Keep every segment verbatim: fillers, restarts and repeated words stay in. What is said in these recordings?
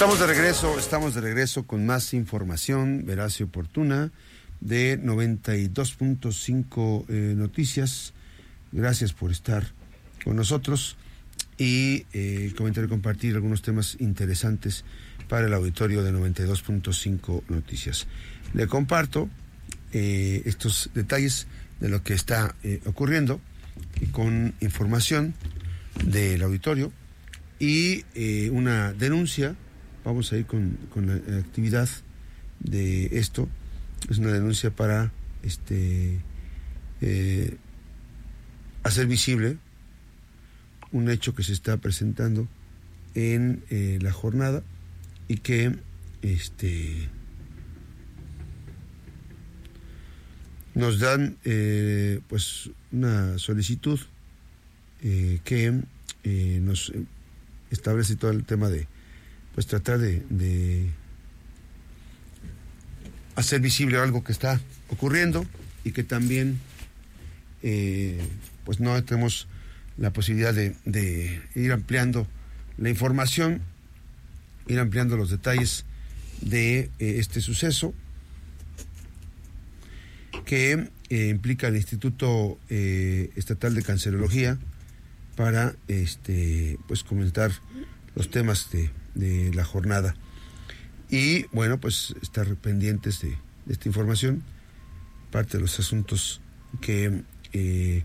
Estamos de regreso, estamos de regreso con más información veraz y oportuna de noventa y dos punto cinco eh, Noticias. Gracias por estar con nosotros y eh, comentar y compartir algunos temas interesantes para el auditorio de noventa y dos punto cinco Noticias. Le comparto eh, estos detalles de lo que está eh, ocurriendo y con información del auditorio y eh, una denuncia. Vamos a ir con, con la actividad de esto. Es una denuncia para este eh, hacer visible un hecho que se está presentando en eh, la jornada y que este nos dan eh, pues una solicitud eh, que eh, nos establece todo el tema de pues tratar de, de hacer visible algo que está ocurriendo y que también eh, pues no tenemos la posibilidad de, de ir ampliando la información, ir ampliando los detalles de eh, este suceso que eh, implica al Instituto eh, Estatal de Cancerología para este pues comentar los temas de, de la jornada. Y bueno, pues estar pendientes de, de esta información, parte de los asuntos que eh,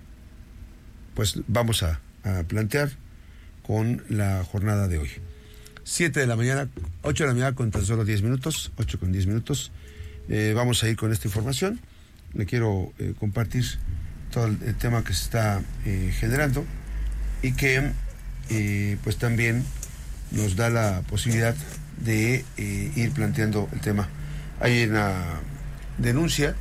pues vamos a, a plantear con la jornada de hoy. Siete de la mañana, ocho de la mañana con tan solo diez minutos, ocho con diez minutos. Eh, vamos a ir con esta información. Le quiero eh, compartir todo el, el tema que se está eh, generando y que eh, pues también nos da la posibilidad de eh, ir planteando el tema. Hay una denuncia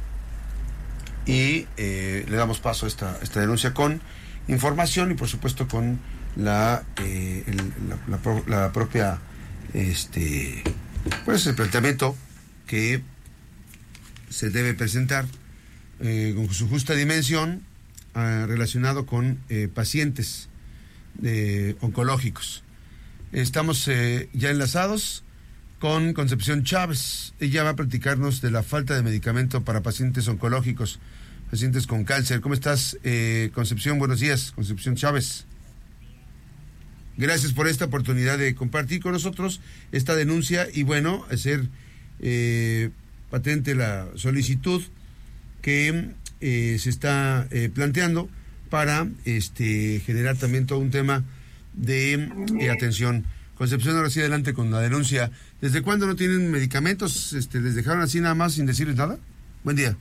y eh, le damos paso a esta, esta denuncia con información y por supuesto con la eh, el, la, la, la propia este pues el planteamiento que se debe presentar eh, con su justa dimensión eh, relacionado con eh, pacientes eh, oncológicos. Estamos eh, ya enlazados con Concepción Chávez. Ella va a platicarnos de la falta de medicamento para pacientes oncológicos, pacientes con cáncer. ¿Cómo estás, eh, Concepción? Buenos días, Concepción Chávez. Gracias por esta oportunidad de compartir con nosotros esta denuncia y, bueno, hacer eh, patente la solicitud que eh, se está eh, planteando para este generar también todo un tema de eh, atención. Concepción, ahora sí adelante con la denuncia. ¿Desde cuándo no tienen medicamentos? Este, ¿les dejaron así nada más sin decirles nada? Buen día.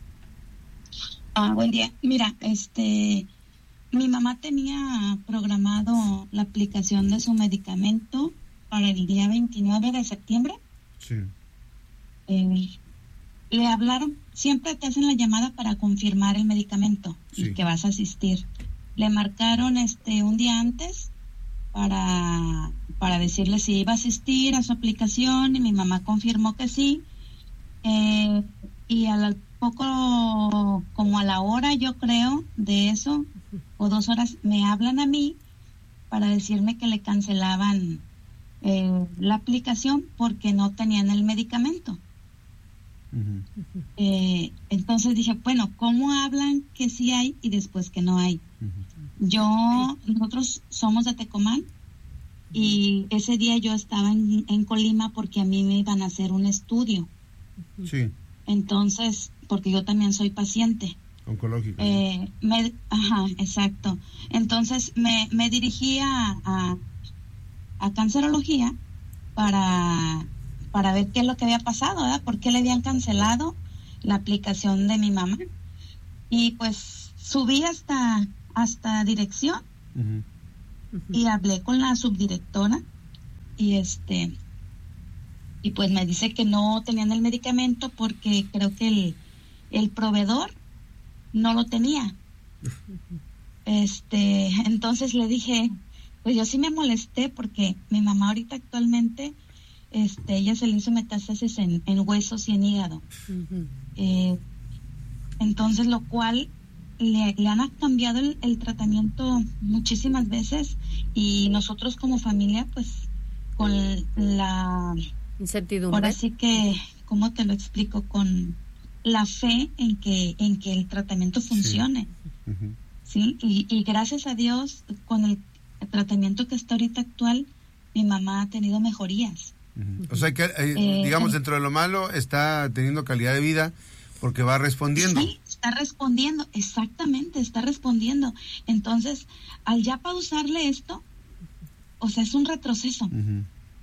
Ah, buen día. Mira, este, mi mamá tenía programado la aplicación de su medicamento para el día veintinueve de septiembre. Sí. Eh, le hablaron, siempre te hacen la llamada para confirmar el medicamento sí. y que vas a asistir. Le marcaron este un día antes para para decirle si iba a asistir a su aplicación y mi mamá confirmó que sí. Eh, y al poco, como a la hora yo creo de eso, o dos horas, me hablan a mí para decirme que le cancelaban eh, la aplicación porque no tenían el medicamento. Uh-huh. Eh, entonces dije, bueno, ¿cómo hablan que sí hay y después que no hay? Uh-huh. Yo, nosotros somos de Tecomán y ese día yo estaba en, en Colima porque a mí me iban a hacer un estudio. Sí. Entonces, porque yo también soy paciente. Oncológico. Eh, me, ajá, exacto. Entonces me, me dirigí a, a, a cancerología para, para ver qué es lo que había pasado, ¿verdad? ¿Por qué le habían cancelado la aplicación de mi mamá? Y pues subí hasta, hasta dirección uh-huh. Uh-huh. y hablé con la subdirectora y este y pues me dice que no tenían el medicamento porque creo que el, el proveedor no lo tenía. Este, entonces le dije, pues yo sí me molesté porque mi mamá ahorita actualmente, este, ella se le hizo metástasis en, en huesos y en hígado. Uh-huh. Eh, entonces lo cual le, le han cambiado el, el tratamiento muchísimas veces y nosotros como familia pues con la incertidumbre. Ahora sí que, ¿cómo te lo explico? Con la fe en que en que el tratamiento funcione. Sí, uh-huh. ¿Sí? Y, y gracias a Dios, con el tratamiento que está ahorita actual, mi mamá ha tenido mejorías. Uh-huh. O sea que, eh, eh, digamos, dentro de lo malo, está teniendo calidad de vida porque va respondiendo. Sí, está respondiendo, exactamente, está respondiendo. Entonces, al ya pausarle esto, o sea, es un retroceso. Uh-huh.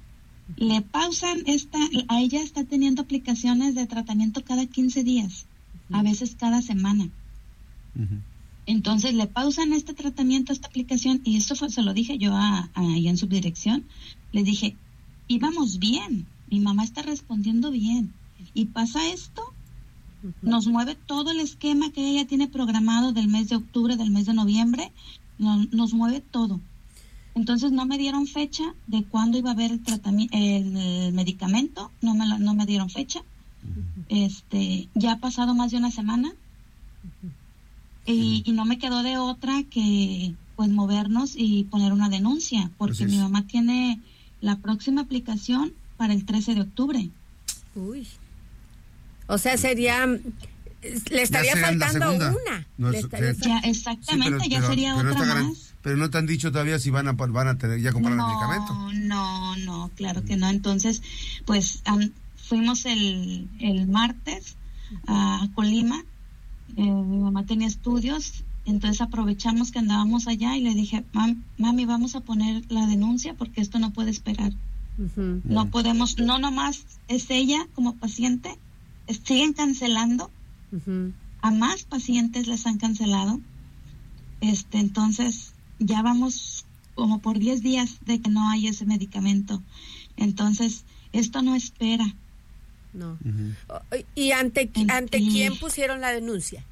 Le pausan esta, a ella está teniendo aplicaciones de tratamiento cada quince días, uh-huh. a veces cada semana. Uh-huh. Entonces le pausan este tratamiento, esta aplicación, y esto fue, se lo dije yo a, a ella en subdirección, le dije, íbamos bien, mi mamá está respondiendo bien, y pasa esto, uh-huh. nos mueve todo el esquema que ella tiene programado del mes de octubre, del mes de noviembre, no, nos mueve todo. Entonces no me dieron fecha de cuándo iba a haber el tratamiento, el, el medicamento, no me, la, no me dieron fecha, uh-huh. este, ya ha pasado más de una semana, uh-huh. Y, y no me quedó de otra que pues movernos y poner una denuncia, porque mi mamá tiene la próxima aplicación para el trece de octubre. Uy. O sea, sería, le estaría faltando una. No, le estaría ya, exactamente, sí, pero, ya pero, sería pero otra garan, más. Pero no te han dicho todavía si van a van a tener ya comprar no, el medicamento. No, no, claro que no. Entonces, pues um, fuimos el, el martes a Colima. Eh, mi mamá tenía estudios, entonces aprovechamos que andábamos allá y le dije, Mam, mami, vamos a poner la denuncia porque esto no puede esperar. Uh-huh. No podemos, no nomás es ella como paciente, es, siguen cancelando, uh-huh. a más pacientes les han cancelado, este, entonces ya vamos como por diez días de que no hay ese medicamento, entonces esto no espera. No. Uh-huh. ¿Y ante, ante y, quién pusieron la denuncia?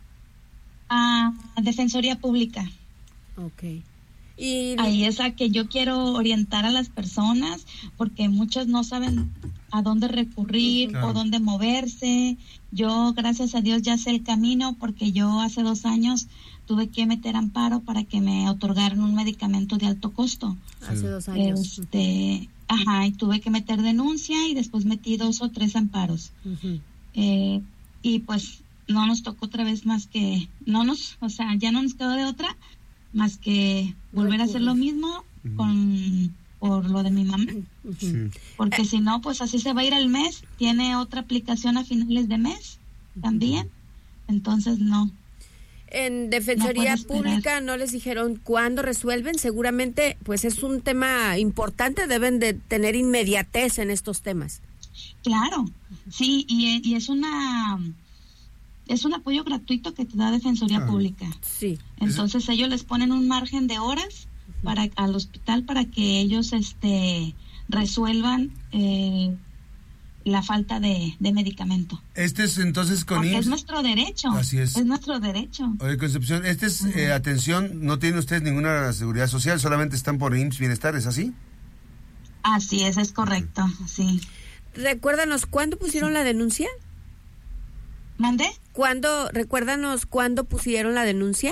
A Defensoría Pública. Okay. Y ahí es a que yo quiero orientar a las personas, porque muchas no saben a dónde recurrir, claro. o dónde moverse. Yo, gracias a Dios, ya sé el camino, porque yo hace dos años tuve que meter amparo para que me otorgaran un medicamento de alto costo. Hace dos años. Este, ajá, y tuve que meter denuncia y después metí dos o tres amparos. Uh-huh. Eh, y pues no nos tocó otra vez más que, no nos, o sea, ya no nos quedó de otra más que volver a hacer lo mismo uh-huh. con por lo de mi mamá. Uh-huh. Sí. Porque eh. si no, pues así se va a ir el mes. Tiene otra aplicación a finales de mes también. Entonces no. En Defensoría no Pública no les dijeron cuándo resuelven. Seguramente pues es un tema importante, deben de tener inmediatez en estos temas. Claro, sí, y, y es una es un apoyo gratuito que te da Defensoría ah, Pública. Sí. Entonces ellos les ponen un margen de horas uh-huh. para al hospital para que ellos este resuelvan eh, la falta de, de medicamento. Este es entonces con I M S S. Es nuestro derecho. Así es. Es nuestro derecho. Oye, Concepción, este es uh-huh. eh, atención, no tienen ustedes ninguna seguridad social, solamente están por I M S S Bienestar, ¿es así? Así es, es correcto, uh-huh. sí. Recuérdanos, ¿cuándo pusieron la denuncia? ¿Mande? ¿Cuándo, recuérdanos cuándo pusieron la denuncia?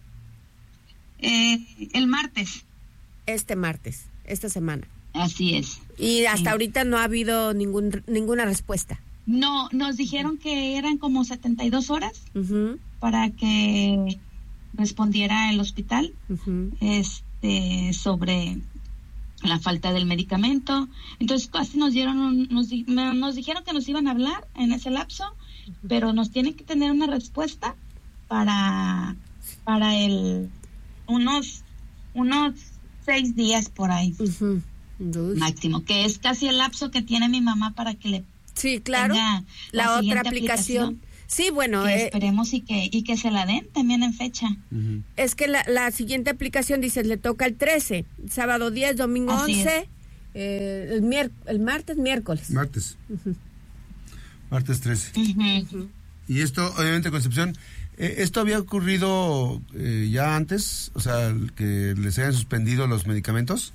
Eh, el martes. Este martes, esta semana. Así es. Y hasta sí. ahorita no ha habido ningún ninguna respuesta. No, nos dijeron que eran como setenta y dos horas uh-huh. para que respondiera el hospital uh-huh. este sobre la falta del medicamento. Entonces casi nos dieron un, nos, nos dijeron que nos iban a hablar en ese lapso, uh-huh. pero nos tienen que tener una respuesta para para el unos unos seis días por ahí. Uh-huh. Máximo, que es casi el lapso que tiene mi mamá para que le sí, claro, la, la otra aplicación. aplicación. Sí, bueno, que eh, esperemos y que y que se la den también en fecha. Uh-huh. Es que la, la siguiente aplicación dice le toca el trece, sábado diez, domingo así once, eh, el mier- el martes, miércoles. Martes. Uh-huh. Martes trece. Uh-huh. Y esto, obviamente, Concepción, eh, ¿esto había ocurrido eh, ya antes? O sea, que les hayan suspendido los medicamentos.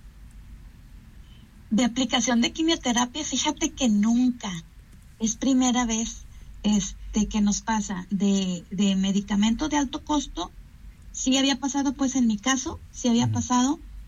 De aplicación de quimioterapia, fíjate que nunca, es primera vez este que nos pasa de, de medicamento de alto costo. Sí había pasado, pues en mi caso, sí había uh-huh. pasado,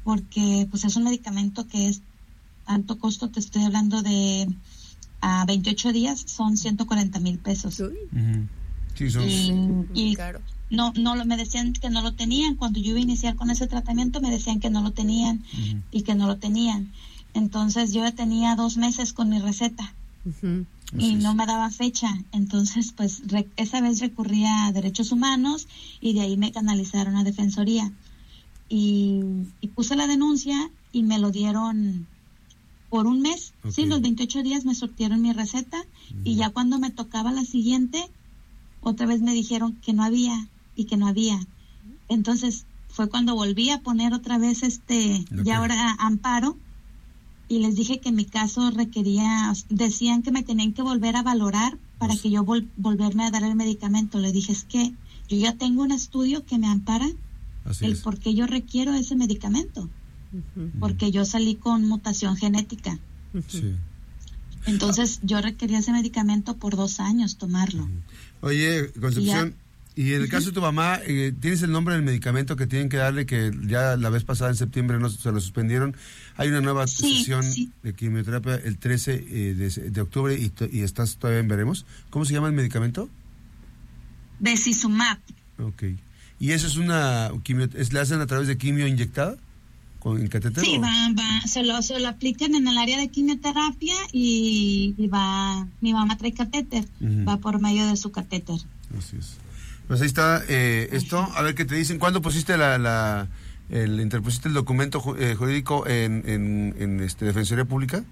porque pues es un medicamento que es alto costo, te estoy hablando de a veintiocho días son ciento cuarenta mil pesos. Uh-huh. Sí, son... Y, y claro. no, no, me decían que no lo tenían. Cuando yo iba a iniciar con ese tratamiento me decían que no lo tenían uh-huh. y que no lo tenían. Entonces yo ya tenía dos meses con mi receta uh-huh. y no me daba fecha. Entonces pues re, esa vez recurrí a Derechos Humanos y de ahí me canalizaron a Defensoría. Y, y puse la denuncia y me lo dieron por un mes. Okay. Sí, los veintiocho días me surtieron mi receta uh-huh. y ya cuando me tocaba la siguiente, otra vez me dijeron que no había y que no había. Entonces fue cuando volví a poner otra vez este, okay. ya ahora amparo, y les dije que mi caso requería, decían que me tenían que volver a valorar para que yo vol, volverme a dar el medicamento. Le dije, es que yo ya tengo un estudio que me ampara Así el es. por qué yo requiero ese medicamento. Uh-huh. Porque yo salí con mutación genética. Uh-huh. Sí. Entonces yo requería ese medicamento por dos años tomarlo. Oye, Concepción, y, y en el caso de tu mamá, eh, ¿tienes el nombre del medicamento que tienen que darle, que ya la vez pasada en septiembre no se lo suspendieron? Hay una nueva sí, sesión sí. de quimioterapia el trece eh, de, de octubre y, to, y estás todavía en veremos. ¿Cómo se llama el medicamento? Bevacizumab. Ok. ¿Y eso es una quimio, es, le hacen a través de quimio inyectada? ¿Con el catéter? Sí, va, va, se lo, se lo aplican en el área de quimioterapia y, y va, mi mamá trae catéter, uh-huh. va por medio de su catéter. Así es. Pues ahí está eh, esto, a ver qué te dicen. ¿Cuándo pusiste la, la el, interpusiste el documento eh, jurídico en, en, en este Defensoría Pública?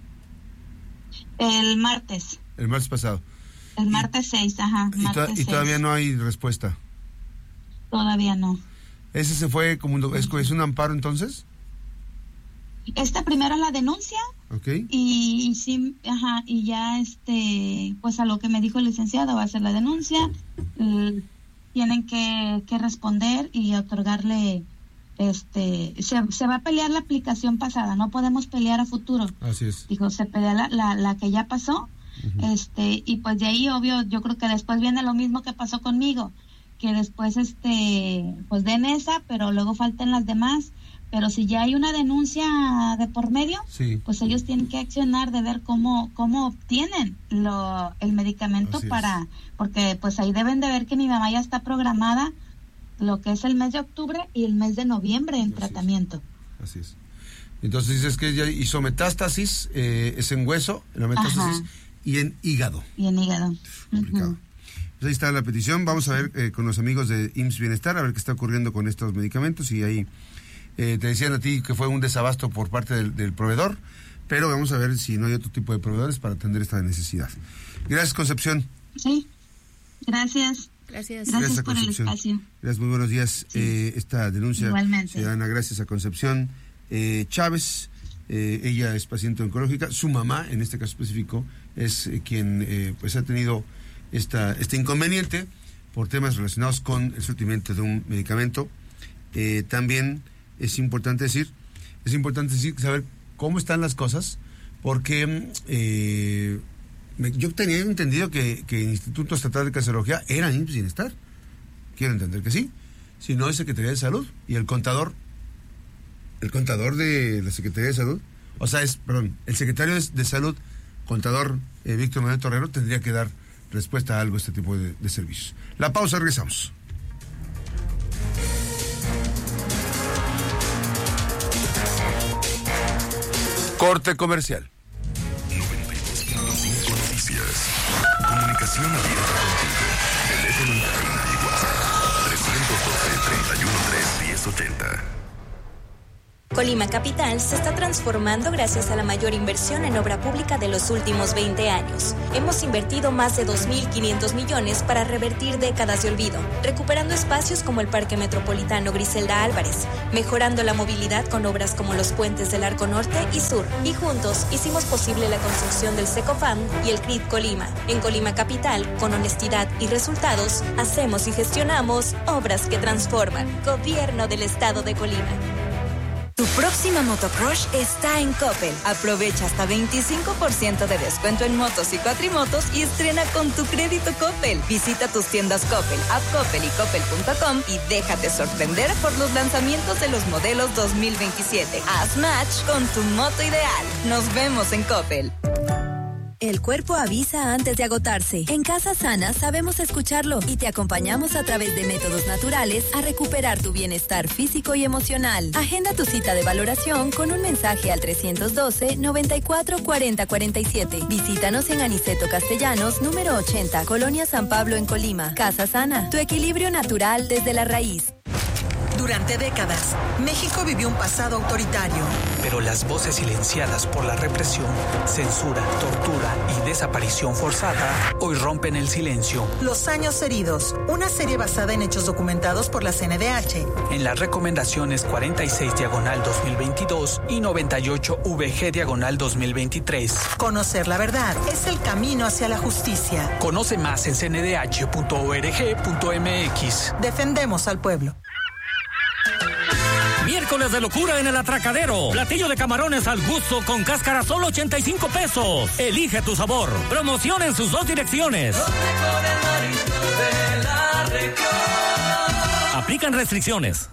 El martes. El martes pasado. El martes seis, ajá. Y, martes to- y todavía no hay respuesta. Todavía no. ¿Ese se fue como un, es, es un amparo entonces? Esta primero la denuncia. Okay. Y, y sí, ajá, y ya este, pues a lo que me dijo el licenciado, va a hacer la denuncia, eh, tienen que, que responder y otorgarle, este, se, se va a pelear la aplicación pasada, no podemos pelear a futuro. Así es. Dijo, se pelea la, la, la que ya pasó, uh-huh. este, y pues de ahí obvio, yo creo que después viene lo mismo que pasó conmigo, que después este, pues den esa, pero luego faltan las demás. Pero si ya hay una denuncia de por medio, sí. pues ellos tienen que accionar de ver cómo cómo obtienen lo, el medicamento Así para, es. porque pues ahí deben de ver que mi mamá ya está programada lo que es el mes de octubre y el mes de noviembre en Así tratamiento. Es. Así es. Entonces dices que ella hizo metástasis, eh, es en hueso, en la metástasis, Ajá. y en hígado. Y en hígado. Complicado. Uh-huh. Pues ahí está la petición, vamos a ver eh, con los amigos de I M S S Bienestar, a ver qué está ocurriendo con estos medicamentos y ahí... Eh, te decían a ti que fue un desabasto por parte del, del proveedor, pero vamos a ver si no hay otro tipo de proveedores para atender esta necesidad. Gracias, Concepción. Sí, gracias. Gracias. Gracias, gracias por el espacio. Gracias, muy buenos días. Sí. Eh, esta denuncia Igualmente. ciudadana, gracias a Concepción eh, Chávez. Eh, ella es paciente oncológica. Su mamá, en este caso específico, es eh, quien eh, pues ha tenido esta, este inconveniente por temas relacionados con el surtimiento de un medicamento. Eh, también es importante decir, es importante decir, saber cómo están las cosas, porque eh, me, yo tenía entendido que, que el Instituto Estatal de Cancerología era I M S S Bienestar. Quiero entender que sí, si no es Secretaría de Salud, y el contador, el contador de la Secretaría de Salud, o sea, es, perdón, el secretario de, de Salud, contador eh, Víctor Manuel Torrero, tendría que dar respuesta a algo a este tipo de, de servicios. La pausa, regresamos. Corte comercial. noventa y dos punto cinco Noticias. Comunicación abierta contigo. Teléfono en cabina y WhatsApp. trescientos doce, treinta y uno, tres, diez ochenta. Colima Capital se está transformando gracias a la mayor inversión en obra pública de los últimos veinte años. Hemos invertido más de dos mil quinientos millones para revertir décadas de olvido, recuperando espacios como el Parque Metropolitano Griselda Álvarez, mejorando la movilidad con obras como los puentes del Arco Norte y Sur, y juntos hicimos posible la construcción del Secofam y el C R I T Colima. En Colima Capital, con honestidad y resultados, hacemos y gestionamos obras que transforman. Gobierno del Estado de Colima. Tu próxima motocrush está en Coppel. Aprovecha hasta veinticinco por ciento de descuento en motos y cuatrimotos y estrena con tu crédito Coppel. Visita tus tiendas Coppel, app Coppel y coppel punto com y déjate sorprender por los lanzamientos de los modelos dos mil veintisiete. Haz match con tu moto ideal. Nos vemos en Coppel. El cuerpo avisa antes de agotarse. En Casa Sana sabemos escucharlo y te acompañamos a través de métodos naturales a recuperar tu bienestar físico y emocional. Agenda tu cita de valoración con un mensaje al trescientos doce, noventa y cuatro, cuarenta, cuarenta y siete. Visítanos en Aniceto Castellanos, número ochenta, Colonia San Pablo en Colima. Casa Sana, tu equilibrio natural desde la raíz. Durante décadas, México vivió un pasado autoritario. Pero las voces silenciadas por la represión, censura, tortura y desaparición forzada hoy rompen el silencio. Los años heridos, una serie basada en hechos documentados por la C N D H. En las recomendaciones cuarenta y seis diagonal dos mil veintidós y noventa y ocho V G diagonal dos mil veintitrés. Conocer la verdad es el camino hacia la justicia. Conoce más en c n d h punto org punto m x. Defendemos al pueblo. Miércoles de locura en el Atracadero. Platillo de camarones al gusto con cáscara solo ochenta y cinco pesos. Elige tu sabor. Promoción en sus dos direcciones. Aplican restricciones.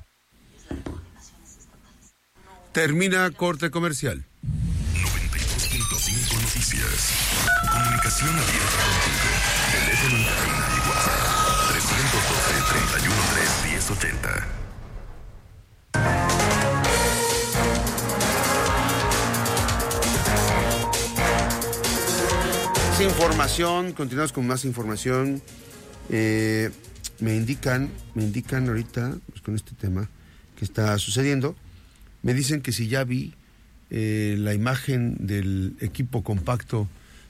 Termina corte comercial. noventa y dos punto cinco Noticias. Comunicación abierta contigo. Teléfono en cabina y WhatsApp. trescientos doce, treinta y uno, tres, diez, ochenta. Información, continuamos con más información. Eh, me indican, me indican ahorita, pues, con este tema que está sucediendo, me dicen que si ya vi eh, la imagen del equipo compacto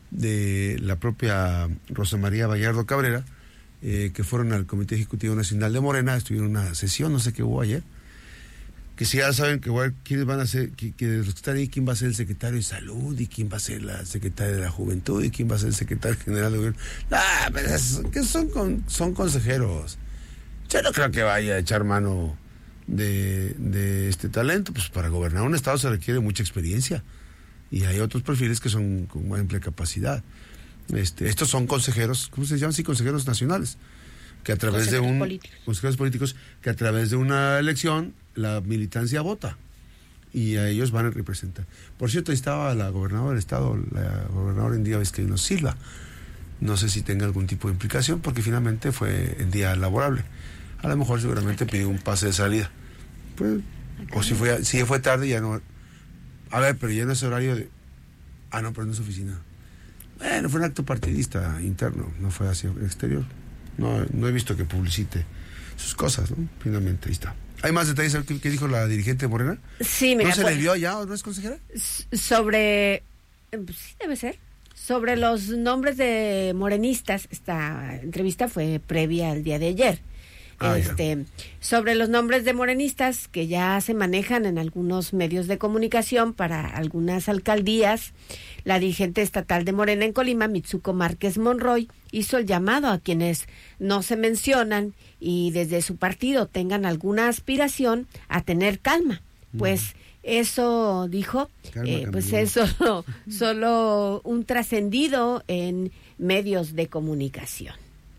de la propia Rosa María Vallardo Cabrera, eh, que fueron al Comité Ejecutivo Nacional de Morena, estuvieron en una sesión, no sé qué hubo ayer, que si ya saben que bueno, quiénes van a ser, que, que de los que están ahí, quién va a ser el secretario de Salud y quién va a ser la secretaria de la Juventud y quién va a ser el secretario general de Gobierno. Ah, pero es, que son, con, son consejeros. Yo no creo que vaya a echar mano de, de este talento, pues para gobernar un estado se requiere mucha experiencia y hay otros perfiles que son con una amplia capacidad. Este, estos son consejeros, ¿cómo se llaman? Sí, consejeros nacionales, que a través consejeros de un políticos. consejeros políticos que a través de una elección la militancia vota y a ellos van a representar. Por cierto, ahí estaba la gobernadora del estado, la gobernadora en día Vizcaíno Silva. No sé si tenga algún tipo de implicación porque finalmente fue en día laborable. A lo mejor seguramente pidió un pase de salida. Pues, o si fue si fue tarde ya no. A ver, pero ya no es horario de. Ah, no, pero no es oficina. Bueno, fue un acto partidista interno, no fue hacia el exterior. No, no he visto que publicite sus cosas, ¿no? Finalmente, ahí está. ¿Hay más detalles? ¿Qué, qué dijo la dirigente Morena? Sí, mira. ¿No se pues, le vio ya o no es consejera? Sobre... Sí, debe ser. Sobre los nombres de morenistas, esta entrevista fue previa al día de ayer. Ah, este, ya. Sobre los nombres de morenistas que ya se manejan en algunos medios de comunicación para algunas alcaldías, la dirigente estatal de Morena en Colima, Mitsuko Márquez Monroy, hizo el llamado a quienes no se mencionan y desde su partido tengan alguna aspiración a tener calma, pues no. Eso dijo, calma, eh, pues es solo, solo un trascendido en medios de comunicación.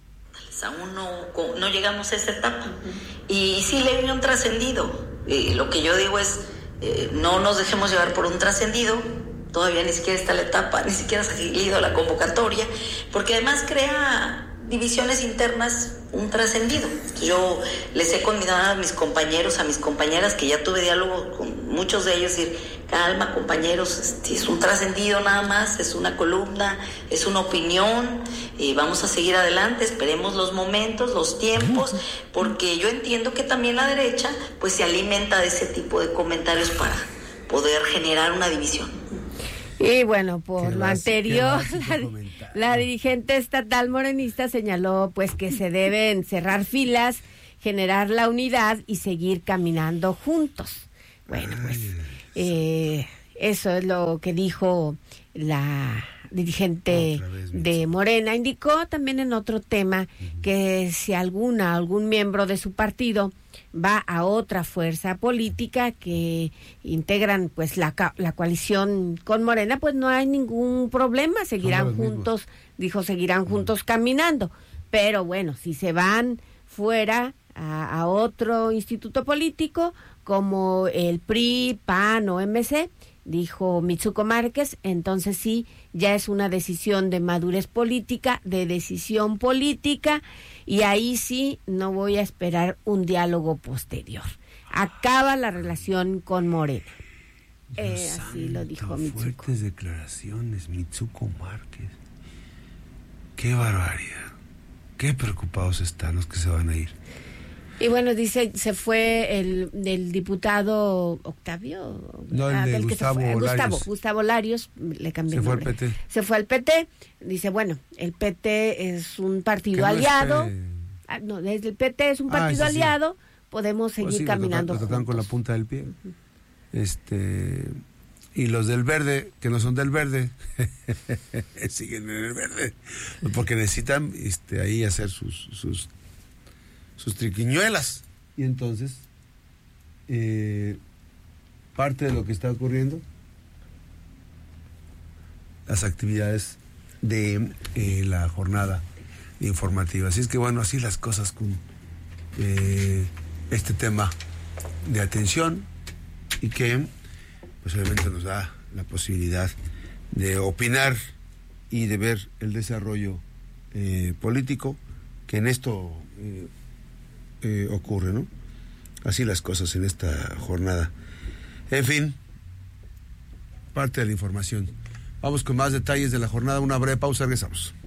Aún no, no llegamos a esa etapa. Uh-huh. Y, y sí le viene un trascendido. Eh, lo que yo digo es, eh, no nos dejemos llevar por un trascendido. Todavía ni siquiera está la etapa, ni siquiera se ha leído la convocatoria, porque además crea divisiones internas, un trascendido. Yo les he convidado a mis compañeros, a mis compañeras, que ya tuve diálogo con muchos de ellos, decir, calma compañeros, este, es un trascendido nada más, es una columna, es una opinión, y vamos a seguir adelante, esperemos los momentos, los tiempos, porque yo entiendo que también la derecha pues se alimenta de ese tipo de comentarios para poder generar una división. Y bueno, por lo anterior, la, la dirigente estatal morenista señaló pues que se deben cerrar filas, generar la unidad y seguir caminando juntos. Bueno, pues eh, eso es lo que dijo la dirigente de Morena. Indicó también en otro tema uh-huh. que si alguna, algún miembro de su partido va a otra fuerza política que integran pues la, la coalición con Morena, pues no hay ningún problema, seguirán juntos, dijo, seguirán juntos caminando. Pero bueno, si se van fuera a, a otro instituto político como el P R I, P A N o M C, dijo Mitsuko Márquez, entonces sí, ya es una decisión de madurez política, de decisión política, y ahí sí no voy a esperar un diálogo posterior. Acaba la relación con Morena. Eh, así lo dijo Mitsuko. Fuertes declaraciones, Mitsuko Márquez. Qué barbaridad. Qué preocupados están los que se van a ir. Y bueno, dice, se fue el, el diputado Octavio. No, el ah, de el Gustavo, que se fue, Larios. Gustavo, Gustavo Larios, le cambió Se fue al nombre. P T. Se fue al P T. Dice, bueno, el P T es un partido no aliado. Es Ah, no, desde el P T es un partido ah, sí, aliado. Podemos seguir pues sí, caminando lo tratan, lo tratan con la punta del pie. Uh-huh. Este... Y los del verde, que no son del verde, siguen en el verde, porque necesitan este, ahí hacer sus, sus, sus triquiñuelas. Y entonces, eh, parte de lo que está ocurriendo, las actividades de eh, la jornada informativa. Así es que bueno, así las cosas con eh, este tema de atención, y que pues obviamente nos da la posibilidad de opinar y de ver el desarrollo eh, político que en esto eh, eh, ocurre, ¿no? Así las cosas en esta jornada. En fin, parte de la información. Vamos con más detalles de la jornada, una breve pausa, regresamos.